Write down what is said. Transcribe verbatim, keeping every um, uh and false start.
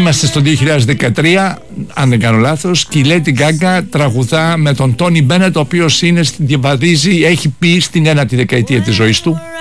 Είμαστε στο δύο χιλιάδες δεκατρία, αν δεν κάνω λάθος, και η Lady Gaga τραγουδά με τον Τόνι Μπένετ, ο οποίος είναι, διαβαδίζει, έχει πει στην ένατη δεκαετία της ζωής του.